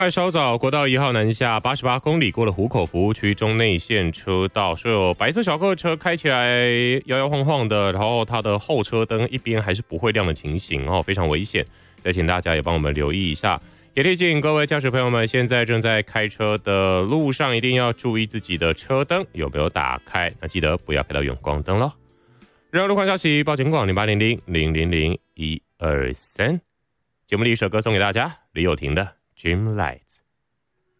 快稍早，国道1号南下88公里过了湖口服务区中内线车道，是有白色小客车开起来摇摇晃晃的，然后它的后车灯一边还是不会亮的情形哦，非常危险。再请大家也帮我们留意一下，也提醒各位驾驶朋友们，现在正在开车的路上一定要注意自己的车灯有没有打开，那记得不要开到远光灯咯。然后路况消息，报警广0800-000-123，节目里一首歌送给大家，李友廷的 Dream Lights。